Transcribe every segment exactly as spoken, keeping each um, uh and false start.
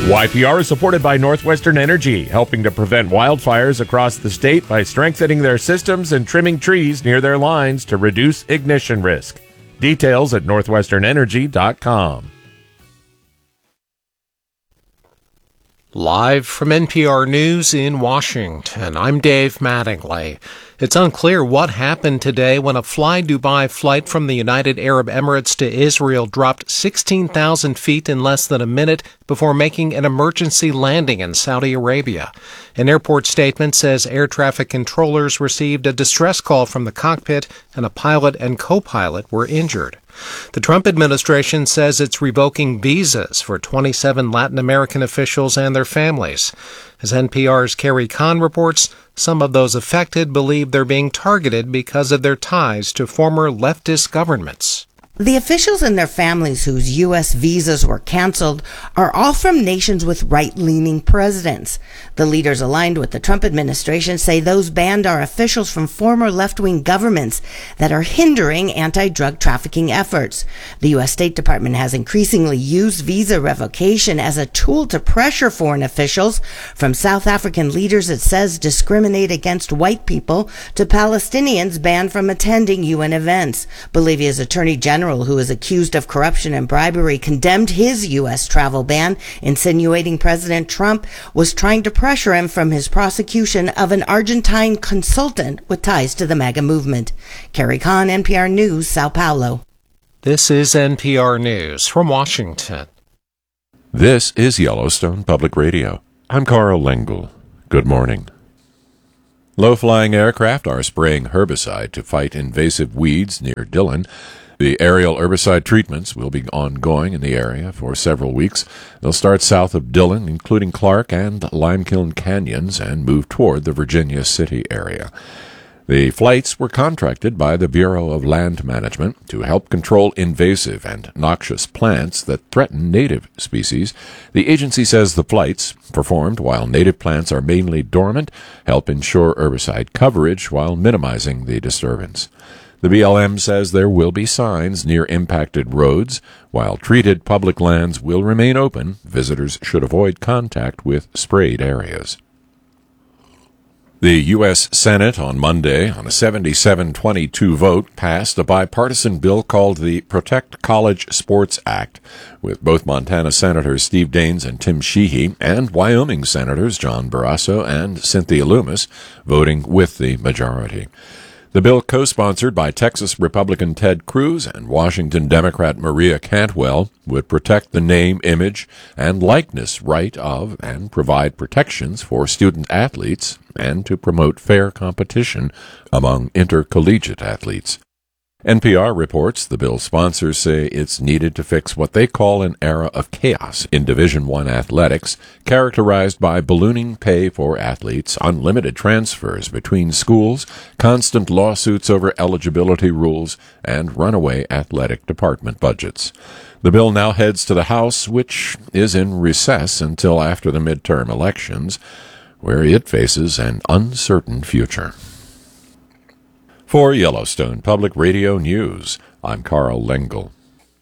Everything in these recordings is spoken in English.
Y P R is supported by Northwestern Energy, helping to prevent wildfires across the state by strengthening their systems and trimming trees near their lines to reduce ignition risk. Details at northwestern energy dot com. Live from N P R News in Washington, I'm Dave Mattingly. It's unclear what happened today when a Fly Dubai flight from the United Arab Emirates to Israel dropped sixteen thousand feet in less than a minute before making an emergency landing in Saudi Arabia. An airport statement says air traffic controllers received a distress call from the cockpit and a pilot and co-pilot were injured. The Trump administration says it's revoking visas for twenty-seven Latin American officials and their families. As N P R's Carrie Kahn reports, some of those affected believe they're being targeted because of their ties to former leftist governments. The officials and their families whose U S visas were canceled are all from nations with right-leaning presidents. The leaders aligned with the Trump administration say those banned are officials from former left-wing governments that are hindering anti-drug trafficking efforts. The U S State Department has increasingly used visa revocation as a tool to pressure foreign officials, from South African leaders it says discriminate against white people to Palestinians banned from attending U N events. Bolivia's Attorney General, who is accused of corruption and bribery, condemned his U S travel ban, insinuating President Trump was trying to pressure him from his prosecution of an Argentine consultant with ties to the MAGA movement. Carrie Kahn, N P R News, Sao Paulo. This is N P R News from Washington. This is Yellowstone Public Radio. I'm Carl Lengel. Good morning. Low-flying aircraft are spraying herbicide to fight invasive weeds near Dillon. The aerial herbicide treatments will be ongoing in the area for several weeks. They'll start south of Dillon, including Clark and Limekiln Canyons, and move toward the Virginia City area. The flights were contracted by the Bureau of Land Management to help control invasive and noxious plants that threaten native species. The agency says the flights, performed while native plants are mainly dormant, help ensure herbicide coverage while minimizing the disturbance. The B L M says there will be signs near impacted roads. While treated public lands will remain open, visitors should avoid contact with sprayed areas. The U S Senate on Monday, on a seventy-seven twenty-two vote, passed a bipartisan bill called the Protect College Sports Act, with both Montana Senators Steve Daines and Tim Sheehy and Wyoming Senators John Barrasso and Cynthia Loomis voting with the majority. The bill, co-sponsored by Texas Republican Ted Cruz and Washington Democrat Maria Cantwell, would protect the name, image, and likeness right of and provide protections for student athletes and to promote fair competition among intercollegiate athletes. N P R reports the bill's sponsors say it's needed to fix what they call an era of chaos in Division I athletics, characterized by ballooning pay for athletes, unlimited transfers between schools, constant lawsuits over eligibility rules, and runaway athletic department budgets. The bill now heads to the House, which is in recess until after the midterm elections, where it faces an uncertain future. For Yellowstone Public Radio News, I'm Carl Lengel.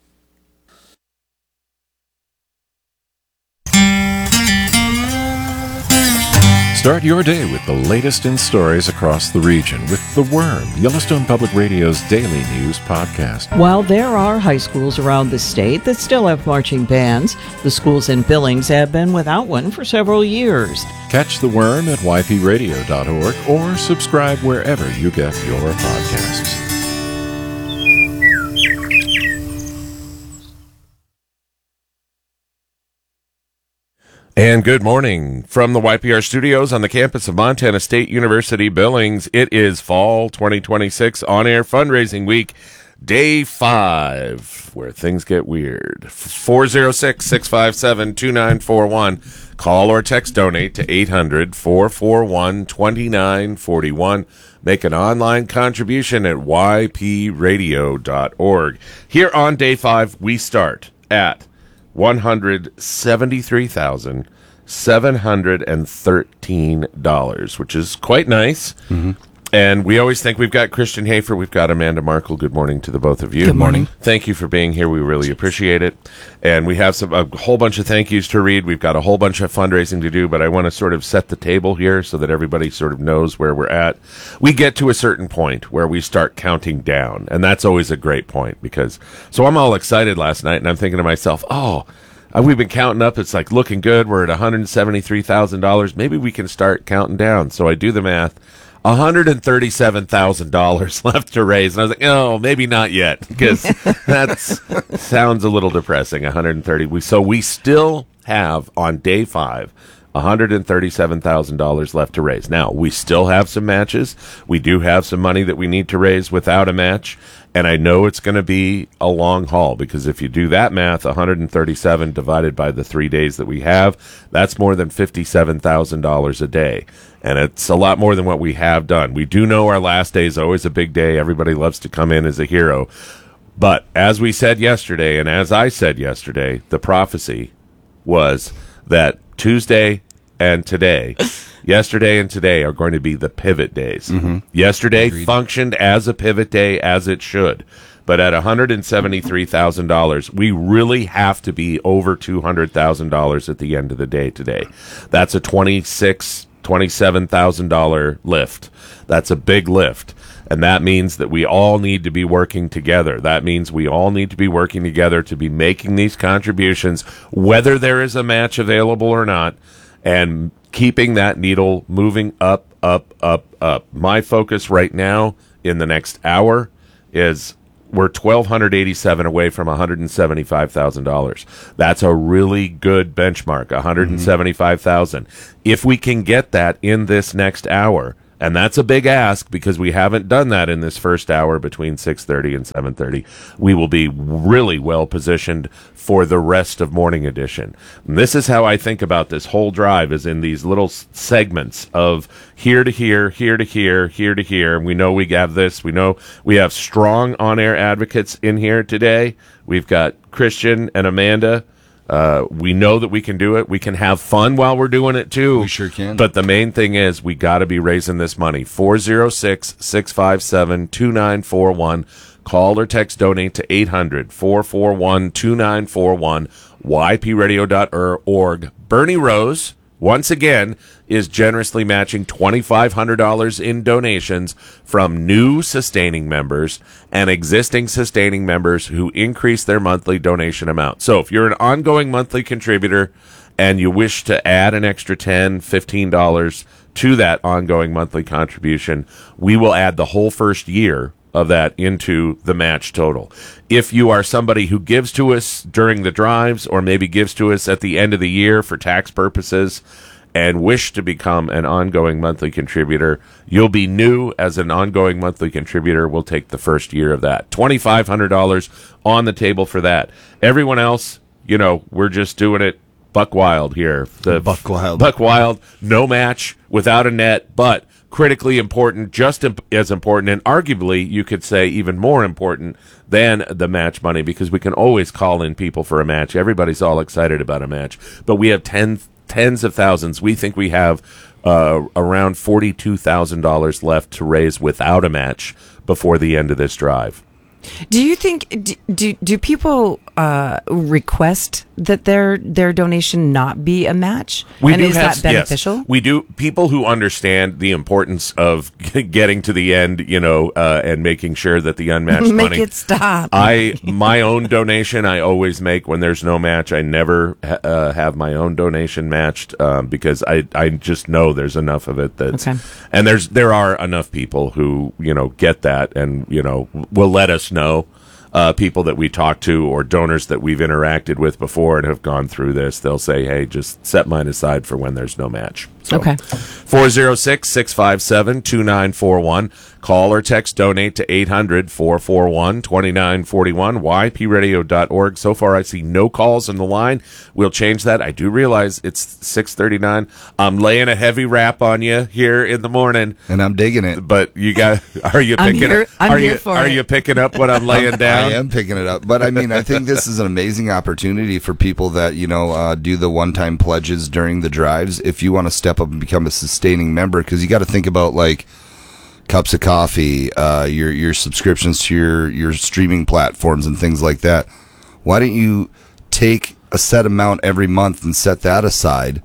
Start your day with the latest in stories across the region with The Worm, Yellowstone Public Radio's daily news podcast. While there are high schools around the state that still have marching bands, the schools in Billings have been without one for several years. Catch The Worm at y p radio dot org or subscribe wherever you get your podcasts. And good morning from the Y P R studios on the campus of Montana State University Billings. It is fall twenty twenty-six on-air fundraising week, day five, where things get weird. four oh six, six five seven, two nine four one. Call or text donate to eight hundred, four four one, two nine four one. Make an online contribution at y p radio dot org. Here on day five, we start at one hundred seventy-three thousand seven hundred thirteen dollars, which is quite nice. Mm-hmm. And we always think we've got Christian Hafer, we've got Amanda Markle. Good morning to the both of you. Good morning. Thank you for being here. We really appreciate it. And we have some a whole bunch of thank yous to read. We've got a whole bunch of fundraising to do, but I want to sort of set the table here so that everybody sort of knows where we're at. We get to a certain point where we start counting down, and that's always a great point because so I'm all excited last night, and I'm thinking to myself, oh, Uh, we've been counting up. It's like looking good. We're at one hundred seventy-three thousand dollars. Maybe we can start counting down. So I do the math. one hundred thirty-seven thousand dollars left to raise. And I was like, oh, maybe not yet because that sounds a little depressing. one hundred thirty. We, so we still have on day five one hundred thirty-seven thousand dollars left to raise. Now, we still have some matches. We do have some money that we need to raise without a match. And I know it's going to be a long haul because if you do that math, one hundred thirty-seven divided by the three days that we have, that's more than fifty-seven thousand dollars a day. And it's a lot more than what we have done. We do know our last day is always a big day. Everybody loves to come in as a hero. But as we said yesterday, and as I said yesterday, the prophecy was that Tuesday and today, yesterday and today are going to be the pivot days. Mm-hmm. Yesterday Agreed. Functioned as a pivot day as it should. But at one hundred seventy-three thousand dollars, we really have to be over two hundred thousand dollars at the end of the day today. That's a twenty-six thousand dollars, twenty-seven thousand dollars lift. That's a big lift. And that means that we all need to be working together. That means we all need to be working together to be making these contributions, whether there is a match available or not, and keeping that needle moving up, up, up, up. My focus right now in the next hour is we're one thousand two hundred eighty-seven away from one hundred seventy-five thousand dollars. That's a really good benchmark, one hundred seventy-five thousand dollars. If we can get that in this next hour, and that's a big ask because we haven't done that in this first hour between six thirty and seven thirty. We will be really well positioned for the rest of Morning Edition. And this is how I think about this whole drive is in these little segments of here to here, here to here, here to here. And we know we have this. We know we have strong on-air advocates in here today. We've got Christian and Amanda. Uh, we know that we can do it. We can have fun while we're doing it, too. We sure can. But the main thing is we got to be raising this money. four oh six, six five seven, two nine four one. Call or text donate to eight hundred, four four one, two nine four one, y p radio dot org. Bernie Rose, once again, is generously matching twenty-five hundred dollars in donations from new sustaining members and existing sustaining members who increase their monthly donation amount. So if you're an ongoing monthly contributor and you wish to add an extra ten dollars, fifteen dollars to that ongoing monthly contribution, we will add the whole first year of that into the match total. If you are somebody who gives to us during the drives or maybe gives to us at the end of the year for tax purposes and wish to become an ongoing monthly contributor, you'll be new as an ongoing monthly contributor. We'll take the first year of that. twenty-five hundred dollars on the table for that. Everyone else, you know, we're just doing it buck wild here. The Buck wild. Buck wild, no match, without a net, but critically important, just imp- as important, and arguably you could say even more important than the match money because we can always call in people for a match. Everybody's all excited about a match, but we have ten, tens of thousands. We think we have uh, around forty-two thousand dollars left to raise without a match before the end of this drive. Do you think do do, do people uh, request that their their donation not be a match? We and do is have, that beneficial? Yes, we do. People who understand the importance of getting to the end, you know, uh, and making sure that the unmatched make money. it stop. I my own donation I always make when there's no match. I never ha- uh, have my own donation matched um, because I I just know there's enough of it that, okay. and there's there are enough people who you know get that and you know will let us know. Uh, people that we talk to or donors that we've interacted with before and have gone through this, they'll say, hey, just set mine aside for when there's no match. So, okay. four oh six, six five seven, two nine four one. Call or text donate to eight hundred, four four one, two nine four one, y p radio dot org. So far, I see no calls on the line. We'll change that. I do realize it's six thirty-nine. I'm laying a heavy rap on you here in the morning. And I'm digging it. But you got, are you I'm picking here- up? I'm are here you, for Are it. you picking up what I'm laying down? I am picking it up. But I mean, I think this is an amazing opportunity for people that, you know, uh, do the one-time pledges during the drives. If you want to step up and become a sustaining member, because you got to think about, like, cups of coffee, uh, your your subscriptions to your, your streaming platforms and things like that. Why don't you take a set amount every month and set that aside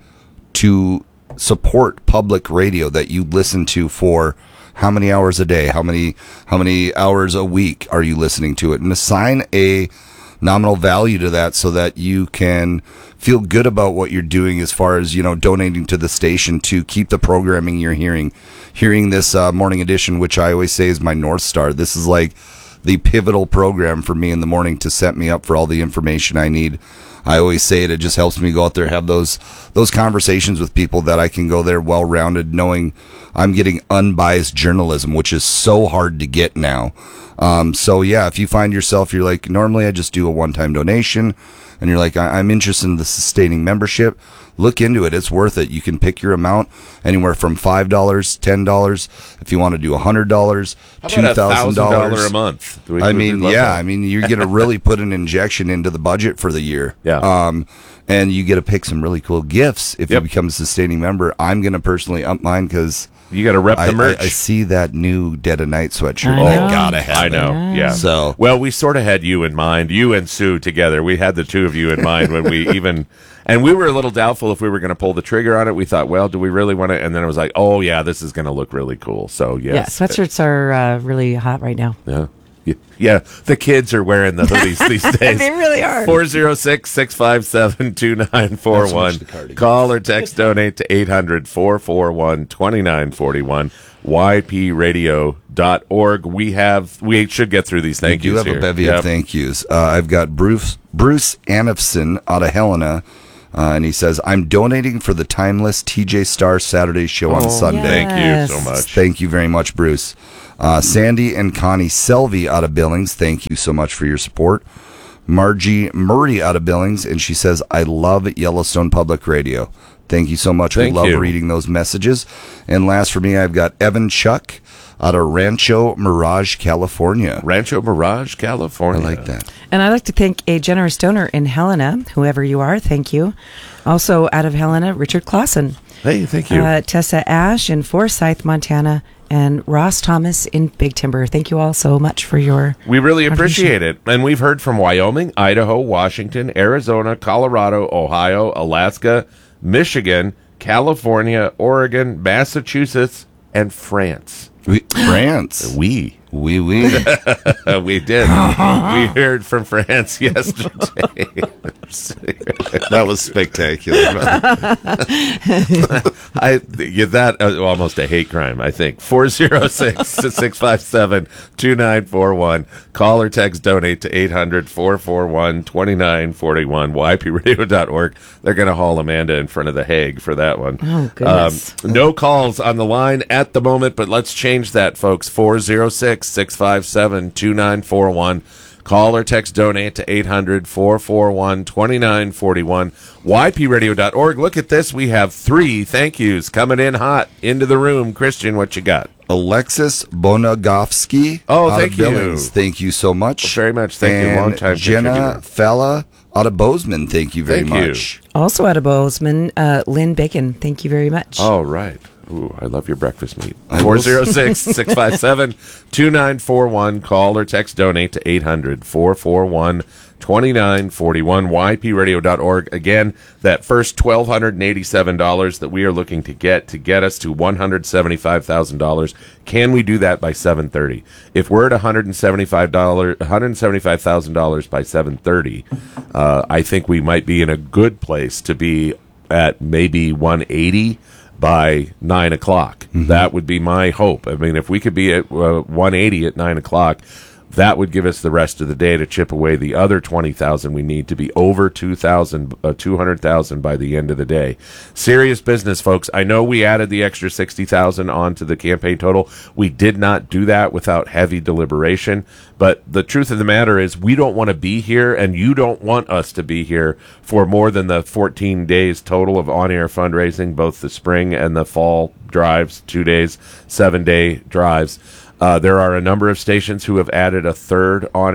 to support public radio that you listen to for how many hours a day, how many how many hours a week are you listening to it, and assign a nominal value to that so that you can feel good about what you're doing as far as, you know, donating to the station to keep the programming you're hearing. Hearing this uh, morning edition, which I always say is my North Star. This is like the pivotal program for me in the morning to set me up for all the information I need. I always say it, it just helps me go out there, have those those conversations with people that I can go there well-rounded, knowing I'm getting unbiased journalism, which is so hard to get now. Um, so, yeah, if you find yourself, you're like, normally I just do a one-time donation, and you're like, I- I'm interested in the sustaining membership, look into it. It's worth it. You can pick your amount anywhere from five dollars, ten dollars, if you want to do one hundred dollars, two thousand dollars a month. Do we- I would mean, love yeah, that. I mean, you're going to really put an injection into the budget for the year. Yeah. Um, and you get to pick some really cool gifts if Yep. you become a sustaining member. I'm going to personally up mine because You got to rep I, the merch. I, I see that new Dead of Night sweatshirt. I I know. gotta have I it. know, yeah. So- well, we sort of had you in mind, you and Sue together. We had the two of you in mind when we even, and we were a little doubtful if we were going to pull the trigger on it. We thought, well, do we really want to? And then it was like, oh yeah, this is going to look really cool. So Yeah, yes, sweatshirts are uh, really hot right now. yeah, yeah, yeah. The kids are wearing the hoodies these days. They really are. four oh six, six five seven, two nine four one. Call or text donate to eight hundred, four four one, two nine four one. y p radio dot org. We have, we should get through these thank We do yous have here. a bevy Yep. of thank yous. Uh, I've got Bruce Bruce Anifson out of Helena, uh, and he says, I'm donating for the timeless T J Star Saturday show on Sunday. yeah. Thank Yes. you so much. Thank you very much, Bruce. Uh, Sandy and Connie Selvey out of Billings, thank you so much for your support. Margie Murray out of Billings, and she says, I love Yellowstone Public Radio. Thank you so much. Thank we love you. reading those messages. And last for me, I've got Evan Chuck out of Rancho Mirage, California. Rancho Mirage, I California. like that. And I'd like to thank a generous donor in Helena, whoever you are, thank you. Also out of Helena, Richard Clausen. Hey, thank you. Uh, Tessa Ash in Forsyth, Montana, and Ross Thomas in Big Timber. Thank you all so much for your We really contribution. appreciate it. And we've heard from Wyoming, Idaho, Washington, Arizona, Colorado, Ohio, Alaska, Michigan, California, Oregon, Massachusetts, and France. We, France. We. Oui, oui. we did. We heard from France yesterday. That was spectacular. I yeah, that uh, almost a hate crime, I think. four oh six, six five seven, two nine four one. Call or text donate to eight hundred, four four one, two nine four one. y p radio dot org. They're going to haul Amanda in front of the Hague for that one. Oh, goodness. Um, no calls on the line at the moment, but let's change that, folks. four oh six, six five seven, two nine four one. Call or text donate to eight hundred, four four one, two nine four one. y p radio dot org. Look at this. We have three thank yous coming in hot into the room. Christian, what you got? Alexis Bonagovsky. Oh, out thank of you. Billings. Thank you so much. Very much. Thank you. And Long time Jenna contributor. Fella out of Bozeman. Thank you very Thank you. much. Also out of Bozeman, uh, Lynn Bacon. Thank you very much. All right. Ooh, I love your breakfast meat. I four will- oh six, six five seven, two nine four one. Call or text donate to eight hundred, four four one, two nine four one. y p radio dot org. Again, that first one thousand two hundred eighty-seven dollars that we are looking to get to get us to one hundred seventy-five thousand dollars. Can we do that by seven thirty? If we're at one hundred seventy-five dollars, one hundred seventy-five thousand dollars by seven thirty, uh, I think we might be in a good place to be at maybe one eighty by nine o'clock. That would be my hope. I mean, if we could be at uh, one eighty at nine o'clock, that would give us the rest of the day to chip away the other twenty thousand we need to be over two thousand, uh, two hundred thousand by the end of the day. Serious business, folks. I know we added the extra sixty thousand onto the campaign total. We did not do that without heavy deliberation. But the truth of the matter is we don't want to be here, and you don't want us to be here for more than the fourteen days total of on-air fundraising, both the spring and the fall drives, two days, seven-day drives. Uh, there are a number of stations who have added a third on-air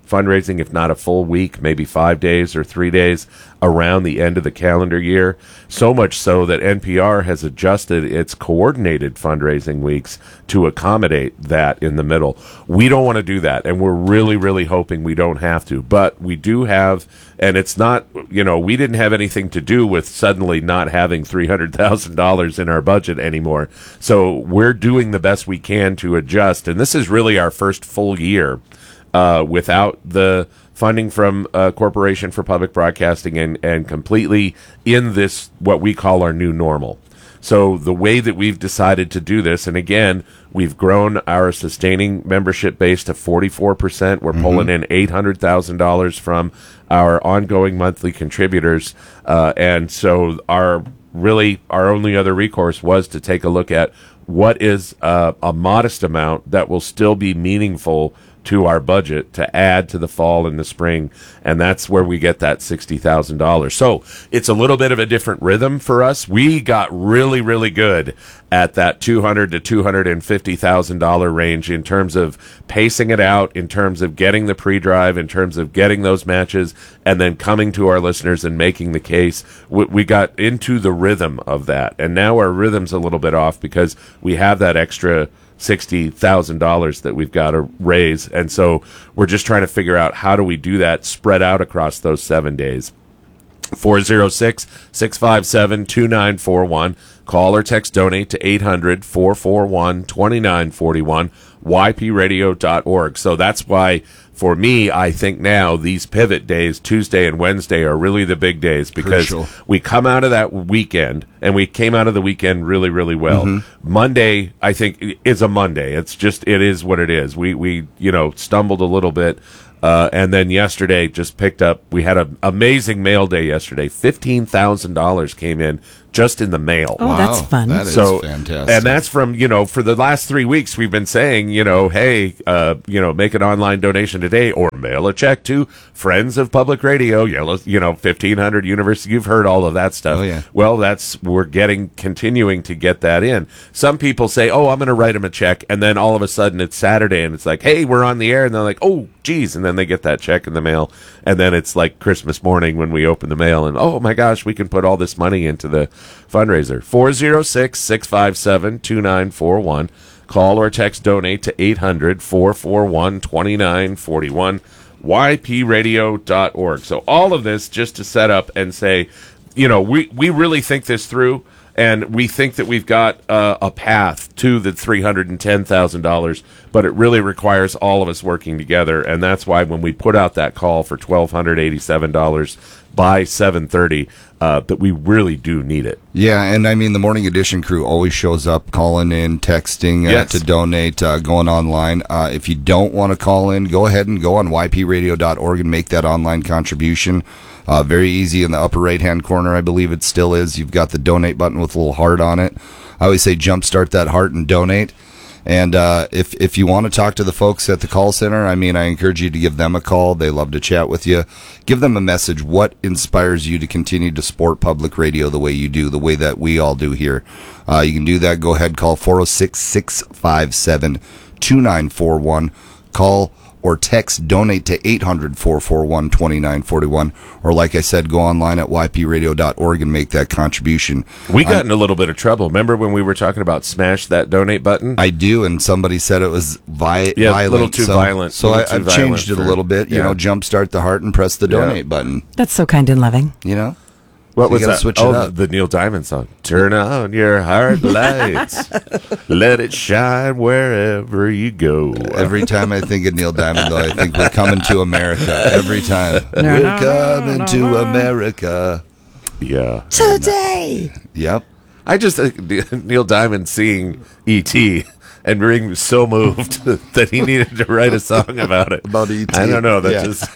fundraising, if not a full week, maybe five days or three days around the end of the calendar year. So much so that N P R has adjusted its coordinated fundraising weeks to accommodate that in the middle. We don't want to do that, and we're really, really hoping we don't have to. But we do have, and it's not, you know, we didn't have anything to do with suddenly not having three hundred thousand dollars in our budget anymore. So we're doing the best we can to adjust, and this is really our first full year uh, without the funding from uh, Corporation for Public Broadcasting and, and completely in this, what we call our new normal. So the way that we've decided to do this, and again, we've grown our sustaining membership base to forty-four percent. We're mm-hmm. pulling in eight hundred thousand dollars from our ongoing monthly contributors. Uh, and so our really our only other recourse was to take a look at what is uh, a modest amount that will still be meaningful to our budget to add to the fall and the spring, and that's where we get that sixty thousand dollars. So it's a little bit of a different rhythm for us. We got really, really good at that two hundred thousand to two hundred fifty thousand dollars range in terms of pacing it out, in terms of getting the pre-drive, in terms of getting those matches, and then coming to our listeners and making the case. We, we got into the rhythm of that, and now our rhythm's a little bit off because we have that extra sixty thousand dollars that we've got to raise. And so we're just trying to figure out how do we do that spread out across those seven days. four oh six, six five seven, two nine four one. Call or text donate to eight hundred, four four one, two nine four one, y p radio dot org. So that's why, for me, I think now these pivot days, Tuesday and Wednesday, are really the big days because Crucial. we come out of that weekend, and we came out of the weekend really, really well. Mm-hmm. Monday, I think, is a Monday. It's just, it is what it is. We, we you know, stumbled a little bit. Uh, and then yesterday just picked up, we had an amazing mail day yesterday. fifteen thousand dollars came in just in the mail. Oh, wow. That's fun. That is so, fantastic. And that's from, you know, for the last three weeks, we've been saying, you know, hey, uh, you know, make an online donation today or mail a check to Friends of Public Radio, Yellow, you know, fifteen hundred University. You've heard all of that stuff. Oh, yeah. Well, that's, we're getting, continuing to get that in. Some people say, oh, I'm going to write them a check. And then all of a sudden it's Saturday and it's like, hey, we're on the air. And they're like, oh, geez. And then they get that check in the mail. And then it's like Christmas morning when we open the mail and, oh my gosh, we can put all this money into the fundraiser. four oh six, six five seven, two nine four one. Call or text donate to eight hundred, four four one, two nine four one, y p radio dot org. So all of this just to set up and say, you know, we, we really think this through. And we think that we've got uh, a path to the three hundred ten thousand dollars, but it really requires all of us working together. And that's why when we put out that call for one thousand two hundred eighty-seven dollars by seven thirty, uh, that we really do need it. Yeah, and I mean, the Morning Edition crew always shows up, calling in, texting uh, yes. to donate, uh, going online. Uh, if you don't want to call in, go ahead and go on y p radio dot org and make that online contribution. Uh, very easy in the upper right-hand corner, I believe it still is. You've got the donate button with a little heart on it. I always say jumpstart that heart and donate. And uh, if if you want to talk to the folks at the call center, I mean, I encourage you to give them a call. They love to chat with you. Give them a message. What inspires you to continue to support public radio the way you do, the way that we all do here? Uh, you can do that. Go ahead, call four oh six, six five seven, two nine four one. Call or text donate to eight hundred, four four one, two nine four one. Or like I said, go online at y p radio dot org and make that contribution. We got I'm, in a little bit of trouble. Remember when we were talking about smash that donate button? I do, and somebody said it was vi- yeah, violent. a little too so, violent. So I, too I've violent changed it for, a little bit. You yeah. know, jumpstart the heart and press the donate yeah. button. That's so kind and loving. You know? What so was you that? Switch oh, it up. The Neil Diamond song. Turn on your heart lights. Let it shine wherever you go. Every time I think of Neil Diamond, though, I think we're coming to America. Every time. No, we're no, coming no, to no. America. Yeah. Today. Yep. I just, uh, Neil Diamond seeing E T and being so moved that he needed to write a song about it. About E T. I don't know. That yeah. just,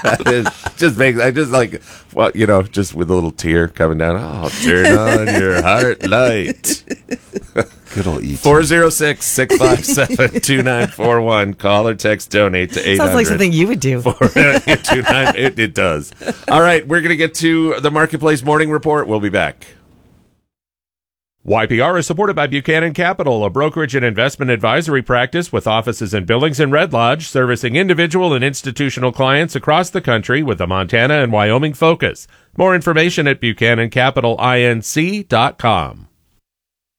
it just makes, I just like, well, you know, just with a little tear coming down. Oh, turn on your heart light. Good old E T. four oh six, six five seven, two nine four one. Call or text donate to eight hundred. Sounds like something you would do. it, it does. All right, we're going to get to the Marketplace Morning Report. We'll be back. Y P R is supported by Buchanan Capital, a brokerage and investment advisory practice with offices in Billings and Red Lodge, servicing individual and institutional clients across the country with a Montana and Wyoming focus. More information at buchanan capital inc dot com.